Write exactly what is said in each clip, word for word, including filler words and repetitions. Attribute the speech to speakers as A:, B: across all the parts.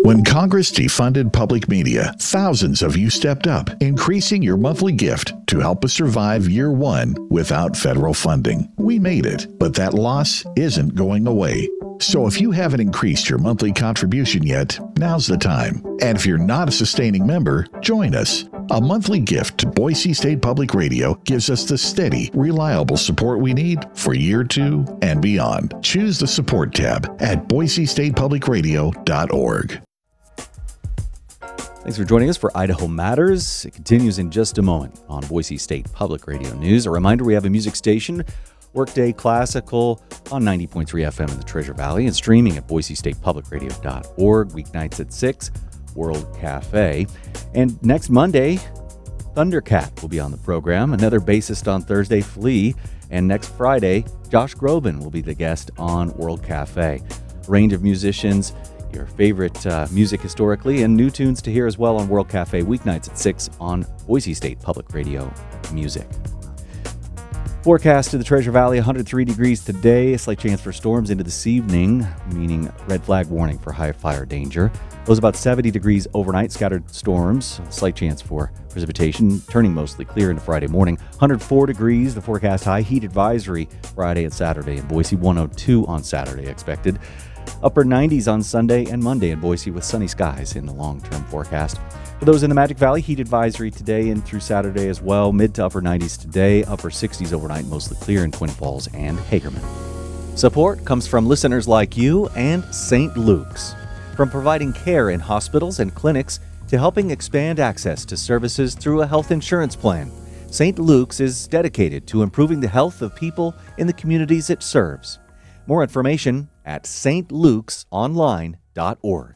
A: When Congress defunded public media, thousands of you stepped up, increasing your monthly gift to help us survive year one without federal funding. We made it, but that loss isn't going away. So if you haven't increased your monthly contribution yet, now's the time. And if you're not a sustaining member, join us. A monthly gift to Boise State Public Radio gives us the steady, reliable support we need for year two and beyond. Choose the support tab at boise state public radio dot org.
B: Thanks for joining us for Idaho Matters. It continues in just a moment on Boise State Public Radio News. A reminder, we have a music station, Workday Classical, on ninety point three F M in the Treasure Valley and streaming at boise state public radio dot org, weeknights at six, World Cafe. And next Monday, Thundercat will be on the program. Another bassist on Thursday, Flea. And next Friday, Josh Groban will be the guest on World Cafe. A range of musicians, your favorite uh, music historically, and new tunes to hear as well on World Cafe weeknights at six on Boise State Public Radio Music. Forecast to the Treasure Valley, one hundred three degrees today. A slight chance for storms into this evening, meaning red flag warning for high fire danger. It was about seventy degrees overnight, scattered storms, slight chance for precipitation, turning mostly clear into Friday morning. one hundred four degrees, the forecast high. Heat advisory Friday and Saturday in Boise. one oh two on Saturday expected. Upper nineties on Sunday and Monday in Boise with sunny skies in the long-term forecast. For those in the Magic Valley, heat advisory today and through Saturday as well. Mid to upper nineties today, upper sixties overnight, mostly clear in Twin Falls and Hagerman. Support comes from listeners like you and Saint Luke's. From providing care in hospitals and clinics to helping expand access to services through a health insurance plan, Saint Luke's is dedicated to improving the health of people in the communities it serves. More information at s t lukes online dot org.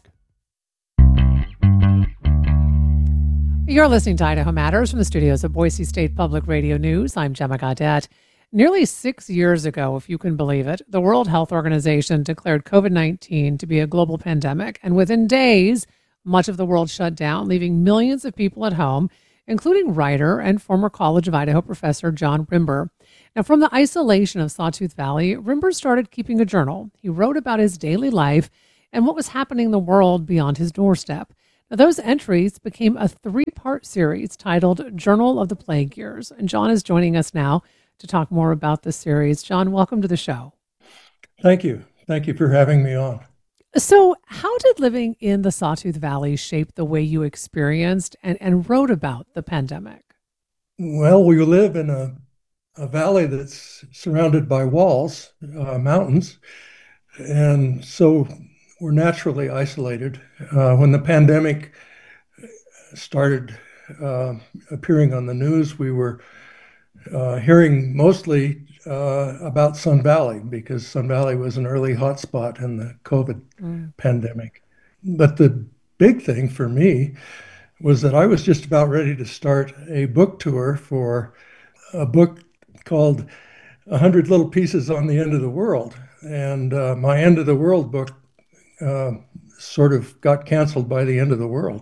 C: You're listening to Idaho Matters from the studios of Boise State Public Radio News. I'm Gemma Gaudette. Nearly six years ago, if you can believe it, the World Health Organization declared covid nineteen to be a global pandemic. And within days, much of the world shut down, leaving millions of people at home, including writer and former College of Idaho professor John Rimber. Now, from the isolation of Sawtooth Valley, Rimber started keeping a journal. He wrote about his daily life and what was happening in the world beyond his doorstep. Now, those entries became a three-part series titled Journal of the Plague Years. And John is joining us now to talk more about this series. John, welcome to the show.
D: Thank you. Thank you for having me on.
C: So how did living in the Sawtooth Valley shape the way you experienced and, and wrote about the pandemic?
D: Well, we live in a, a valley that's surrounded by walls, uh, mountains, and so we're naturally isolated. Uh, when the pandemic started uh, appearing on the news, we were uh, hearing mostly uh, about Sun Valley because Sun Valley was an early hotspot in the COVID mm. pandemic. But the big thing for me was that I was just about ready to start a book tour for a book called A Hundred Little Pieces on the End of the World. And uh, my End of the World book uh, sort of got canceled by the end of the world.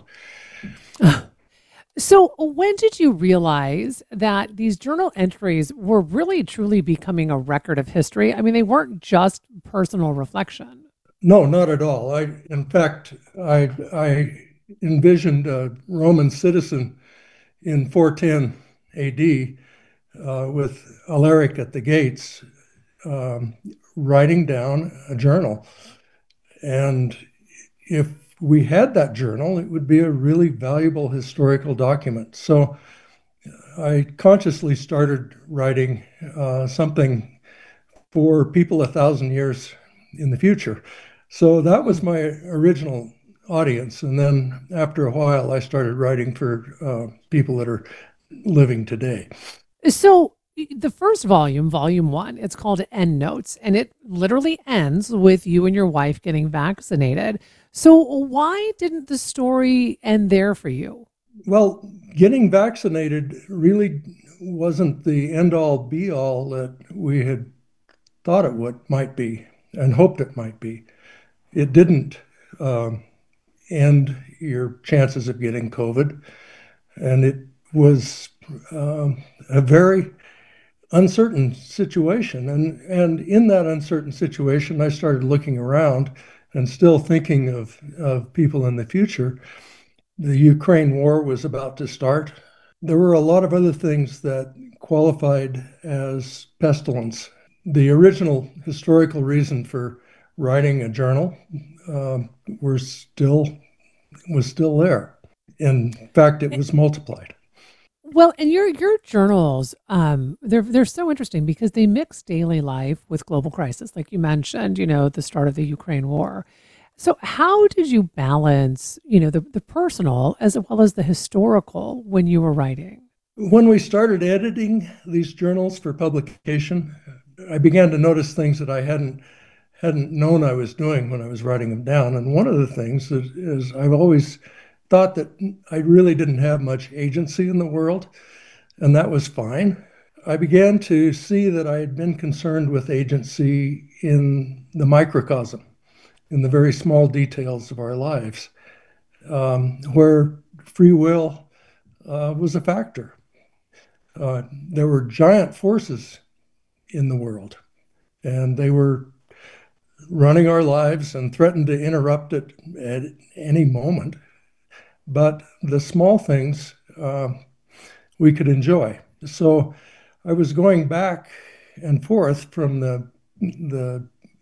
C: So when did you realize that these journal entries were really truly becoming a record of history? I mean, they weren't just personal reflection.
D: No, not at all. I, in fact, I, I envisioned a Roman citizen in four ten A D uh, with Alaric at the gates um, writing down a journal. And if we had that journal, it would be a really valuable historical document. So I consciously started writing uh, something for people a thousand years in the future. So that was my original audience. And then after a while, I started writing for uh, people that are living today.
C: So the first volume, volume one, it's called End Notes, and it literally ends with you and your wife getting vaccinated. So why didn't the story end there for you?
D: Well, getting vaccinated really wasn't the end-all, be-all that we had thought it would might be and hoped it might be. It didn't um, end your chances of getting COVID, and it was um, a very uncertain situation. And, and in that uncertain situation, I started looking around and still thinking of, of people in the future. The Ukraine war was about to start. There were a lot of other things that qualified as pestilence. The original historical reason for writing a journal uh, were still was still there. In fact, it was multiplied.
C: Well, and your your journals, um, they're they're so interesting because they mix daily life with global crisis, like you mentioned. You know, the start of the Ukraine war. So, how did you balance, you know, the the personal as well as the historical when you were writing?
D: When we started editing these journals for publication, I began to notice things that I hadn't hadn't known I was doing when I was writing them down. And one of the things is, is I've always thought that I really didn't have much agency in the world, and that was fine. I began to see that I had been concerned with agency in the microcosm, in the very small details of our lives, um, where free will uh, was a factor. Uh, there were giant forces in the world, and they were running our lives and threatened to interrupt it at any moment. But the small things uh, we could enjoy. So I was going back and forth from the the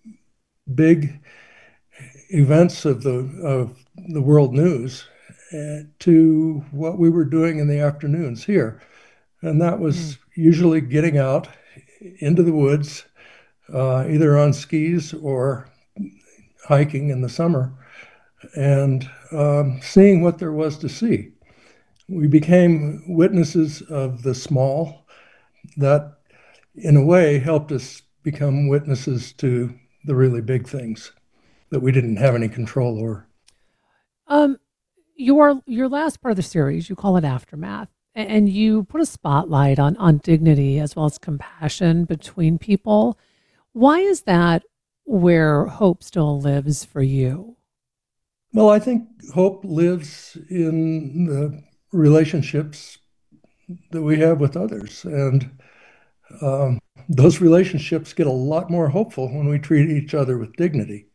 D: big events of the of the world news uh, to what we were doing in the afternoons here, and that was mm. usually getting out into the woods, uh, either on skis or hiking in the summer, and um, seeing what there was to see. We became witnesses of the small that, in a way, helped us become witnesses to the really big things that we didn't have any control over.
C: Um, your your last part of the series, you call it Aftermath, and you put a spotlight on on dignity as well as compassion between people. Why is that where hope still lives for you?
D: Well, I think hope lives in the relationships that we have with others, and um, those relationships get a lot more hopeful when we treat each other with dignity.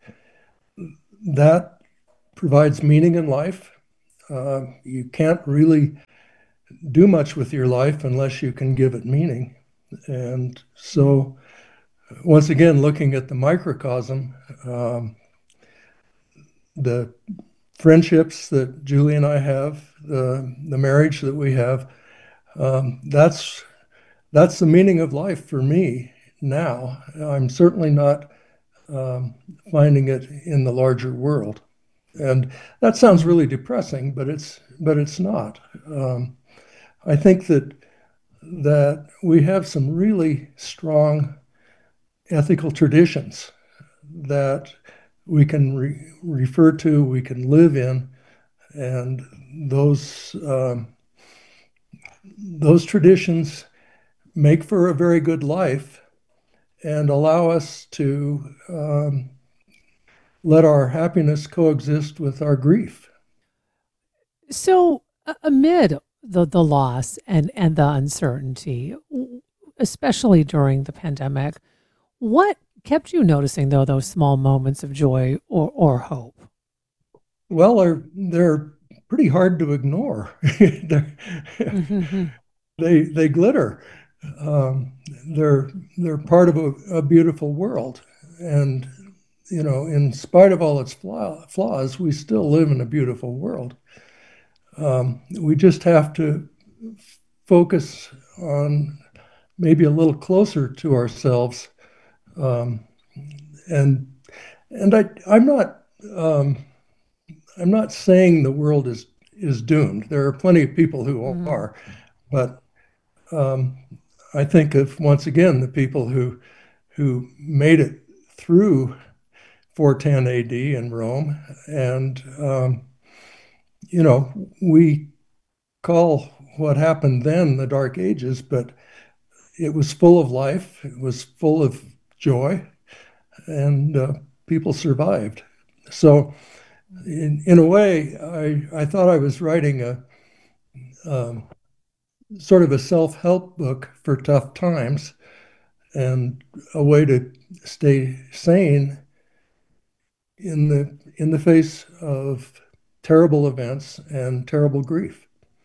D: That provides meaning in life. Uh, you can't really do much with your life unless you can give it meaning. And so, once again, looking at the microcosm, um, the friendships that Julie and I have, the the marriage that we have, um, that's that's the meaning of life for me now. I'm certainly not um, finding it in the larger world, and that sounds really depressing, but it's but it's not. Um, I think that that we have some really strong ethical traditions that we can re- refer to, we can live in, and those um, those traditions make for a very good life and allow us to um, let our happiness coexist with our grief.
C: So, uh, amid the the loss and and the uncertainty, especially during the pandemic, what kept you noticing though those small moments of joy or or hope?
D: Well, they're they're pretty hard to ignore.
C: Mm-hmm.
D: they they glitter. Um, they're they're part of a, a beautiful world, and you know, in spite of all its flaw, flaws, we still live in a beautiful world. Um, we just have to focus on maybe a little closer to ourselves, um, and and I I'm not um, I'm not saying the world is is doomed. There are plenty of people who
C: Mm-hmm.
D: are, but um, I think of once again the people who who made it through four ten A D in Rome, and um, you know we call what happened then the Dark Ages, but it was full of life. It was full of joy, and uh, people survived. So, in in a way, I I thought I was writing a um, sort of a self-help book for tough times, and a way to stay sane in the in the face of terrible events and terrible grief.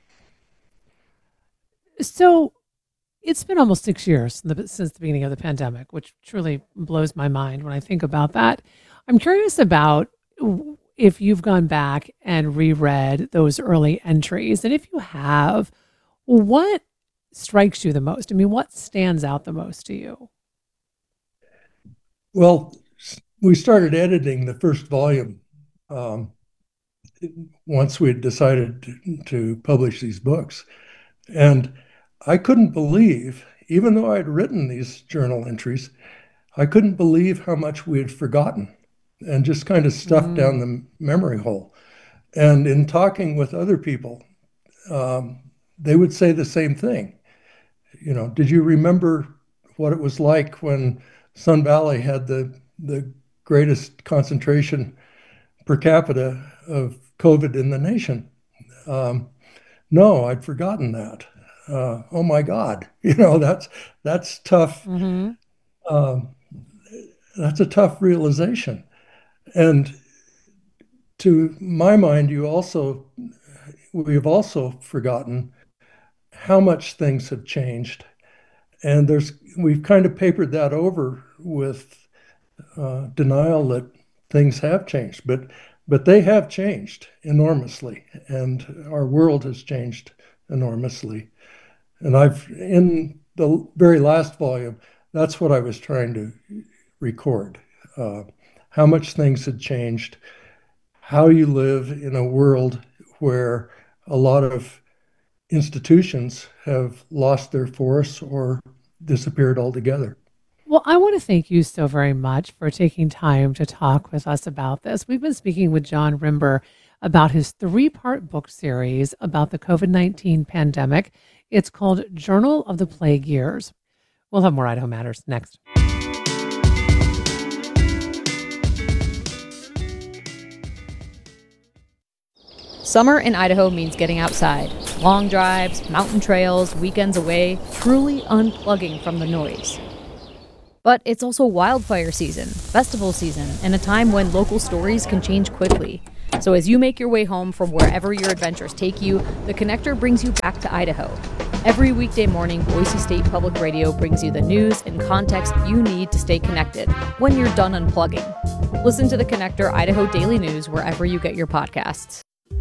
C: So it's been almost six years since the beginning of the pandemic, which truly blows my mind when I think about that. I'm curious about if you've gone back and reread those early entries, and if you have, what strikes you the most? I mean, what stands out the most to you?
D: Well, we started editing the first volume um, once we had decided to, to publish these books. And I couldn't believe, even though I'd written these journal entries, I couldn't believe how much we had forgotten and just kind of stuffed
C: Mm.
D: down the memory hole. And in talking with other people, um, they would say the same thing. You know, did you remember what it was like when Sun Valley had the the greatest concentration per capita of COVID in the nation? Um, no, I'd forgotten that. Uh, oh my God, you know that's that's tough.
C: hmm
D: Um, that's a tough realization. And to my mind, you also we've also forgotten how much things have changed. And there's we've kind of papered that over with uh, denial that things have changed, but but they have changed enormously, and our world has changed enormously. And I've in the very last volume, that's what I was trying to record: uh, how much things had changed, how you live in a world where a lot of institutions have lost their force or disappeared altogether.
C: Well, I want to thank you so very much for taking time to talk with us about this. We've been speaking with John Rimber about his three part book series about the COVID nineteen pandemic. It's called Journal of the Plague Years. We'll have more Idaho Matters next.
E: Summer in Idaho means getting outside. Long drives, mountain trails, weekends away, truly unplugging from the noise. But it's also wildfire season, festival season, and a time when local stories can change quickly. So as you make your way home from wherever your adventures take you, The Connector brings you back to Idaho. Every weekday morning, Boise State Public Radio brings you the news and context you need to stay connected when you're done unplugging. Listen to The Connector Idaho Daily News wherever you get your podcasts.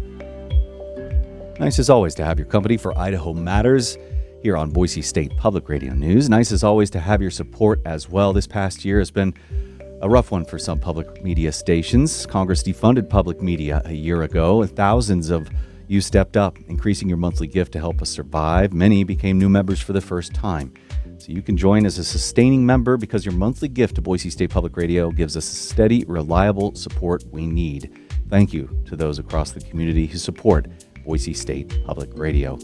B: Nice as always to have your company for Idaho Matters here on Boise State Public Radio News. Nice as always to have your support as well. This past year has been a rough one for some public media stations. Congress defunded public media a year ago, and thousands of you stepped up, increasing your monthly gift to help us survive. Many became new members for the first time. So you can join as a sustaining member because your monthly gift to Boise State Public Radio gives us steady, reliable support we need. Thank you to those across the community who support Boise State Public Radio.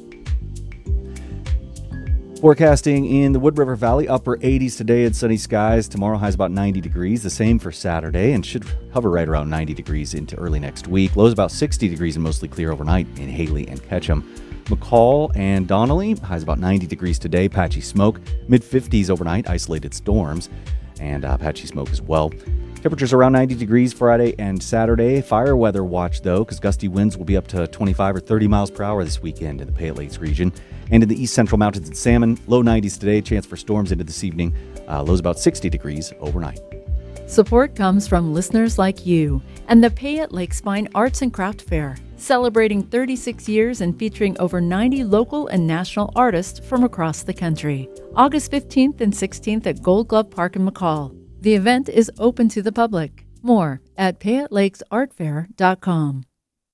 B: Forecasting in the Wood River Valley, upper eighties today and sunny skies. Tomorrow highs about ninety degrees, the same for Saturday, and should hover right around ninety degrees into early next week. Lows about sixty degrees and mostly clear overnight in Haley and Ketchum. McCall and Donnelly, highs about ninety degrees today, patchy smoke. mid fifties overnight, isolated storms, and uh, patchy smoke as well. Temperatures around ninety degrees Friday and Saturday. Fire weather watch, though, because gusty winds will be up to twenty-five or thirty miles per hour this weekend in the Pale Lakes region. And in the east central mountains and Salmon, low nineties today, chance for storms into this evening. Uh, lows about sixty degrees overnight.
F: Support comes from listeners like you and the Payette Lakes Fine Arts and Craft Fair, celebrating thirty-six years and featuring over ninety local and national artists from across the country. August fifteenth and sixteenth at Gold Glove Park in McCall. The event is open to the public. More at payette lakes art fair dot com.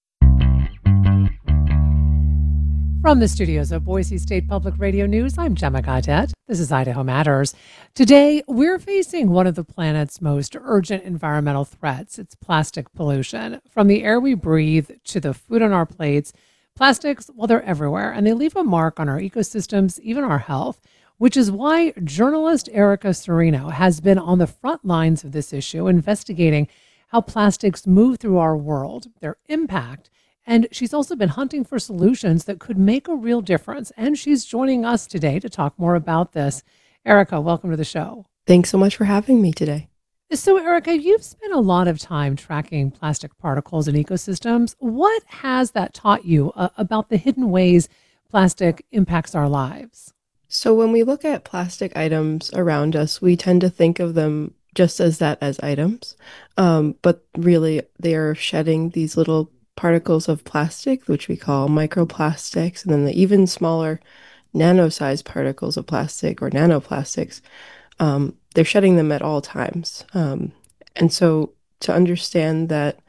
C: From the studios of Boise State Public Radio News, I'm Gemma Gaudette. This is Idaho Matters. Today, we're facing one of the planet's most urgent environmental threats. It's plastic pollution. From the air we breathe to the food on our plates, plastics, well, they're everywhere, and they leave a mark on our ecosystems, even our health, which is why journalist Erica Cirino has been on the front lines of this issue, investigating how plastics move through our world, their impact, and she's also been hunting for solutions that could make a real difference. And she's joining us today to talk more about this. Erica, welcome to the show.
G: Thanks so much for having me today.
C: So, Erica, you've spent a lot of time tracking plastic particles in ecosystems. What has that taught you uh, about the hidden ways plastic impacts our lives?
G: So when we look at plastic items around us, we tend to think of them just as that, as items. Um, but really, they are shedding these little particles of plastic, which we call microplastics, and then the even smaller nano-sized particles of plastic or nanoplastics. Um, they're shedding them at all times. Um, and so to understand that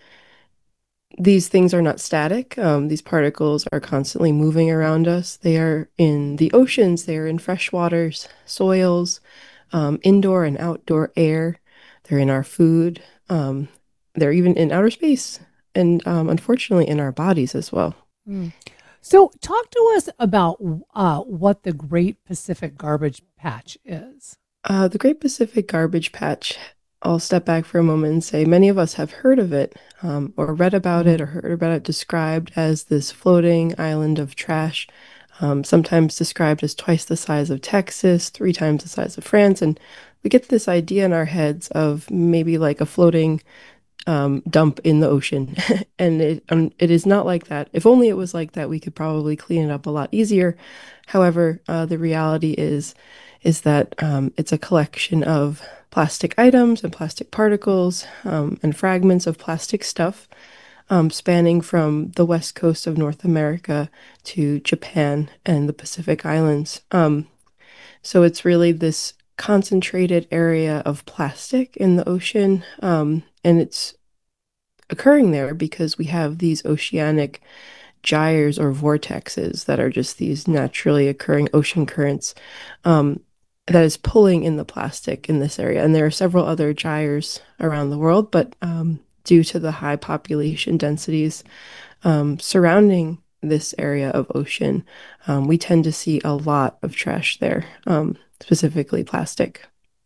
G: these things are not static. Um, these particles are constantly moving around us. They are in the oceans, they are in fresh waters, soils, um, indoor and outdoor air. They're in our food. Um, they're even in outer space, and um, unfortunately, in our bodies as well.
C: Mm. So, talk to us about uh, what the Great Pacific Garbage Patch is.
G: Uh, the Great Pacific Garbage Patch, I'll step back for a moment and say many of us have heard of it, um, or read about
C: Mm.
G: it, or heard about it described as this floating island of trash, um, sometimes described as twice the size of Texas, three times the size of France. And we get this idea in our heads of maybe like a floating um, dump in the ocean. And it, um, it is not like that. If only it was like that, we could probably clean it up a lot easier. However, uh, the reality is is that um, it's a collection of plastic items and plastic particles um, and fragments of plastic stuff um, spanning from the west coast of North America to Japan and the Pacific Islands. Um, so it's really this concentrated area of plastic in the ocean, um, and it's occurring there because we have these oceanic gyres or vortexes that are just these naturally occurring ocean currents um, that is pulling in the plastic in this area. And there are several other gyres around the world, but um, due to the high population densities um, surrounding this area of ocean, um, we tend to see a lot of trash there, um, specifically plastic.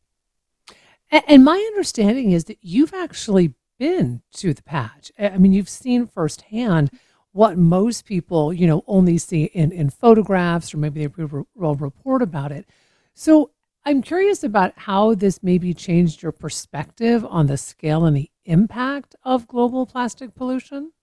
C: A- And my understanding is that you've actually been to the patch. I I mean, you've seen firsthand what most people, you know, only see in, in photographs or maybe they re- will report about it. So I'm curious about how this maybe changed your perspective on the scale and the impact of global plastic pollution.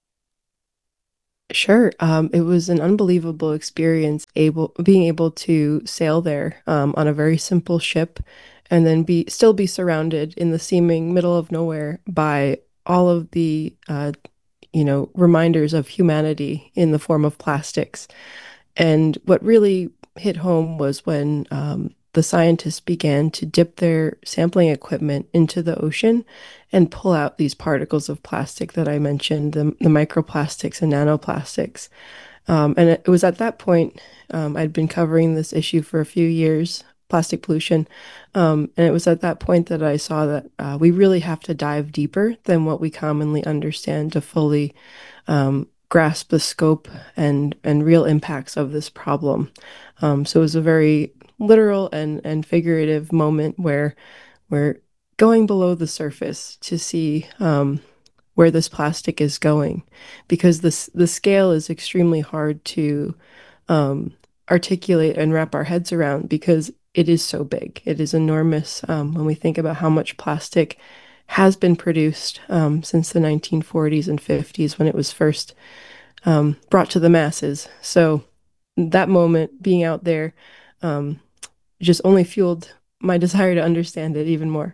G: Sure. Um, it was an unbelievable experience able being able to sail there um, on a very simple ship and then be still be surrounded in the seeming middle of nowhere by all of the uh, you know, reminders of humanity in the form of plastics. And what really hit home was when um, the scientists began to dip their sampling equipment into the ocean and pull out these particles of plastic that I mentioned, the, the microplastics and nanoplastics. Um, and it, it was at that point, um, I'd been covering this issue for a few years, plastic pollution. Um, and it was at that point that I saw that uh, we really have to dive deeper than what we commonly understand to fully um, grasp the scope and, and real impacts of this problem. Um, so it was a very literal and, and figurative moment where we're going below the surface to see um, where this plastic is going, because this the scale is extremely hard to um, articulate and wrap our heads around because it is so big. It is enormous um, when we think about how much plastic has been produced um, since the nineteen forties and fifties when it was first um, brought to the masses. So that moment, being out there, um, just only fueled my desire to understand it even more.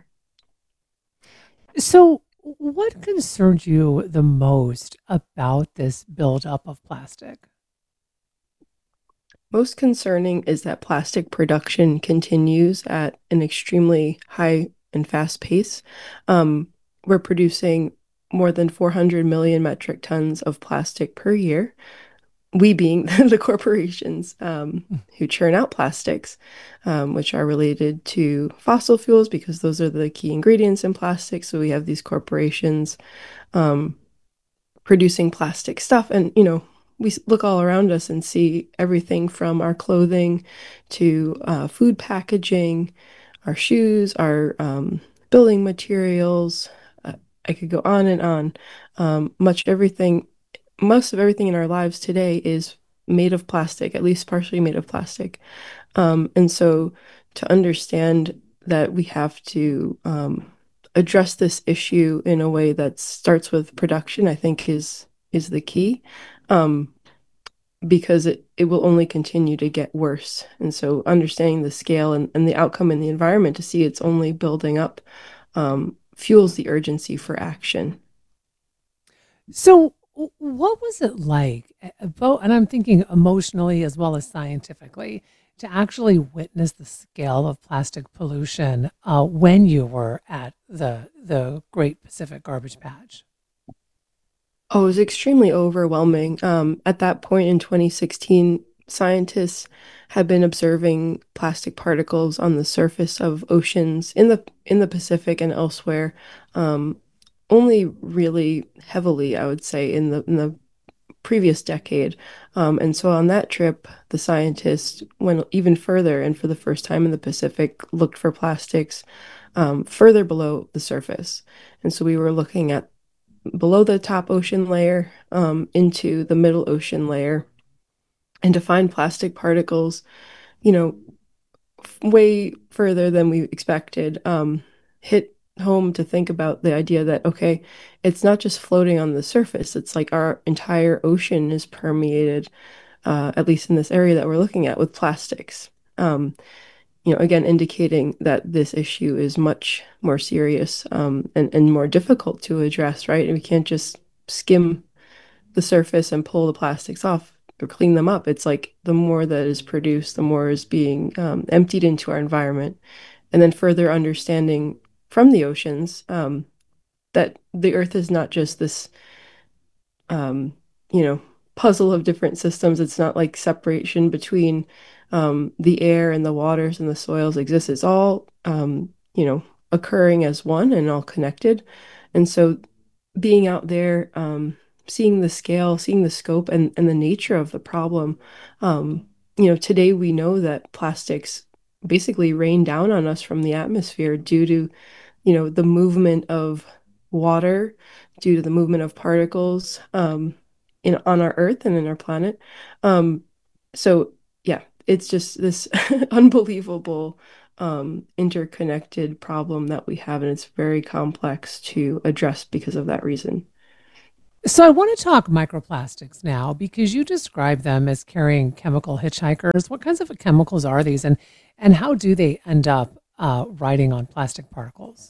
C: So, what concerns you the most about this buildup of plastic?
G: Most concerning is that plastic production continues at an extremely high and fast pace. Um, we're producing more than four hundred million metric tons of plastic per year. We being the corporations um, who churn out plastics, um, which are related to fossil fuels because those are the key ingredients in plastic. So we have these corporations um, producing plastic stuff. And, you know, we look all around us and see everything from our clothing to uh, food packaging, our shoes, our um, building materials. Uh, I could go on and on. Um, much everything, most of everything in our lives today is made of plastic, at least partially made of plastic. Um, and so to understand that we have to um, address this issue in a way that starts with production, I think is is the key. Um, because it, it will only continue to get worse. And so understanding the scale and, and the outcome in the environment to see it's only building up um, fuels the urgency for action.
C: So, w- what was it like, uh, both, and I'm thinking emotionally as well as scientifically, to actually witness the scale of plastic pollution uh, when you were at the the Great Pacific Garbage Patch?
G: Oh, it was extremely overwhelming. Um, at that point in twenty sixteen, scientists had been observing plastic particles on the surface of oceans in the in the Pacific and elsewhere, um, only really heavily, I would say, in the in the previous decade. Um, and so on that trip, the scientists went even further and for the first time in the Pacific looked for plastics um, further below the surface. And so we were looking at below the top ocean layer um, into the middle ocean layer and to find plastic particles, you know, f- way further than we expected, um, hit home to think about the idea that, okay, it's not just floating on the surface, it's like our entire ocean is permeated, uh, at least in this area that we're looking at, with plastics. Um, you know, again, indicating that this issue is much more serious um, and, and more difficult to address, right? And we can't just skim the surface and pull the plastics off or clean them up. It's like the more that is produced, the more is being um, emptied into our environment. And then further understanding from the oceans um, that the earth is not just this um, you know, puzzle of different systems. It's not like separation between um, the air and the waters and the soils exists. It's all, um, you know, occurring as one and all connected. And so being out there, um, seeing the scale, seeing the scope and, and the nature of the problem, um, you know, today we know that plastics basically rain down on us from the atmosphere due to you know, the movement of water due to the movement of particles um, in on our Earth and in our planet. Um, so yeah, it's just this unbelievable um, interconnected problem that we have, and it's very complex to address because of that reason.
C: So I want to talk microplastics now because you describe them as carrying chemical hitchhikers. What kinds of chemicals are these, and and how do they end up uh, riding on plastic particles?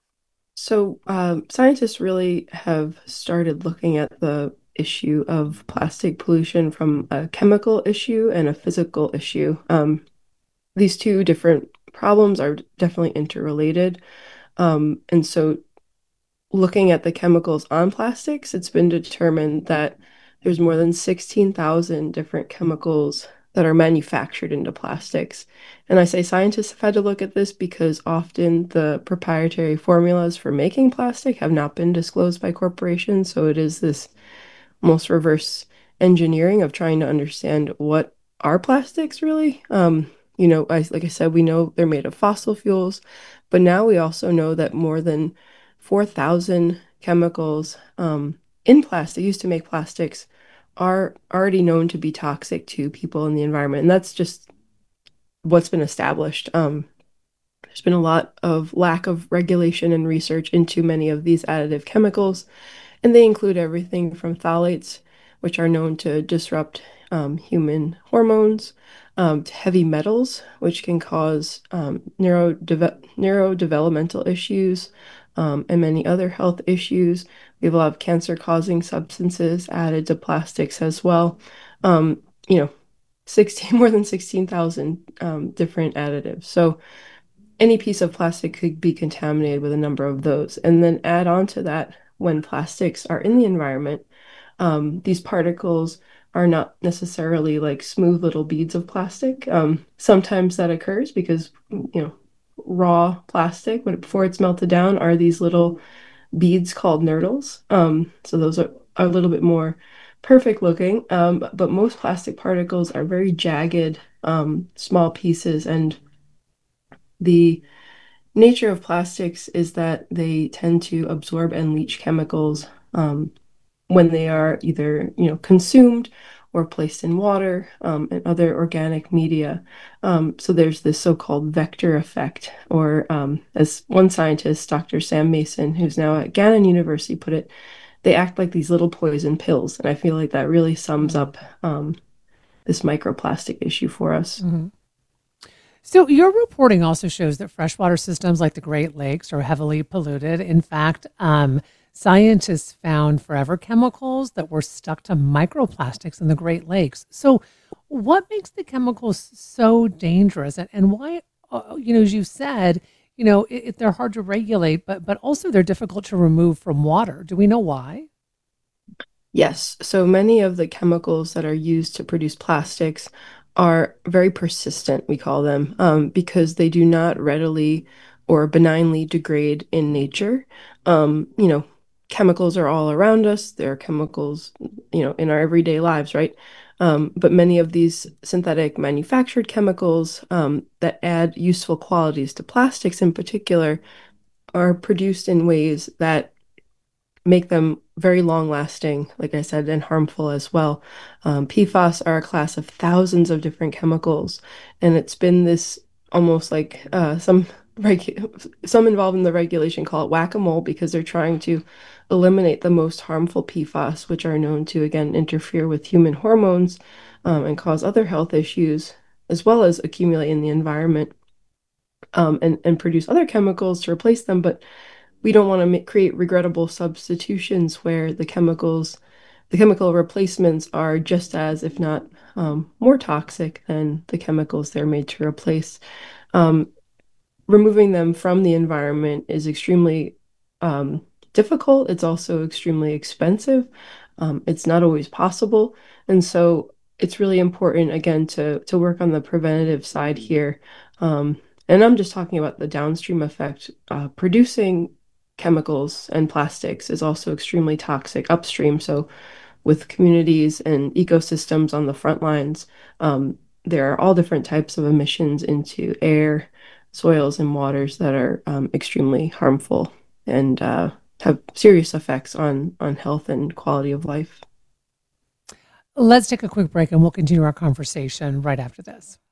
G: So, um, scientists really have started looking at the issue of plastic pollution from a chemical issue and a physical issue. Um, these two different problems are definitely interrelated. Um, and so, looking at the chemicals on plastics, it's been determined that there's more than sixteen thousand different chemicals that are manufactured into plastics. And I say scientists have had to look at this because often the proprietary formulas for making plastic have not been disclosed by corporations. So it is this almost reverse engineering of trying to understand what are plastics really. Um, you know, I, like I said, we know they're made of fossil fuels, but now we also know that more than four thousand chemicals um, in plastic used to make plastics are already known to be toxic to people in the environment. And that's just what's been established. Um, there's been a lot of lack of regulation and research into many of these additive chemicals, and they include everything from phthalates, which are known to disrupt um, human hormones, um, to heavy metals, which can cause um, neurodeve- neurodevelopmental issues um, and many other health issues. We have a lot of cancer-causing substances added to plastics as well. Um, you know, sixteen more than sixteen thousand um, different additives. So any piece of plastic could be contaminated with a number of those. And then add on to that, when plastics are in the environment, um, these particles are not necessarily like smooth little beads of plastic. Um, sometimes that occurs because, you know, raw plastic, when before it's melted down, are these little beads called nurdles. Um, so those are, are a little bit more perfect looking. Um, but most plastic particles are very jagged, um, small pieces, and the nature of plastics is that they tend to absorb and leach chemicals um, when they are either, you know, consumed or placed in water um, and other organic media. Um, so there's this so-called vector effect, or um, as one scientist, Doctor Sam Mason, who's now at Gannon University, put it, they act like these little poison pills. And I feel like that really sums up um, this microplastic issue for us.
C: Mm-hmm. So your reporting also shows that freshwater systems like the Great Lakes are heavily polluted. In fact, um, scientists found forever chemicals that were stuck to microplastics in the Great Lakes. So what makes the chemicals so dangerous, and, and why, uh, you know, as you said, you know, it, it, they're hard to regulate, but but also they're difficult to remove from water. Do we know why?
G: Yes. So many of the chemicals that are used to produce plastics are very persistent, we call them, um, because they do not readily or benignly degrade in nature. Um, you know, chemicals are all around us. There are chemicals, you know, in our everyday lives, right? Um, but many of these synthetic manufactured chemicals um, that add useful qualities to plastics in particular are produced in ways that make them very long lasting, like I said, and harmful as well. Um, P FAS are a class of thousands of different chemicals, and it's been this almost like uh, some regu- some involved in the regulation call it whack-a-mole because they're trying to eliminate the most harmful P FAS, which are known to again interfere with human hormones um, and cause other health issues, as well as accumulate in the environment um, and and produce other chemicals to replace them, but we don't want to make, create regrettable substitutions where the chemicals, the chemical replacements are just as, if not um, more toxic than the chemicals they're made to replace. Um, removing them from the environment is extremely um, difficult. It's also extremely expensive. Um, it's not always possible. And so it's really important, again, to, to work on the preventative side here. Um, and I'm just talking about the downstream effect. Uh, producing chemicals and plastics is also extremely toxic upstream. So with communities and ecosystems on the front lines, um, there are all different types of emissions into air, soils, and waters that are um, extremely harmful and uh, have serious effects on on health and quality of life.
C: Let's take a quick break and we'll continue our conversation right after this.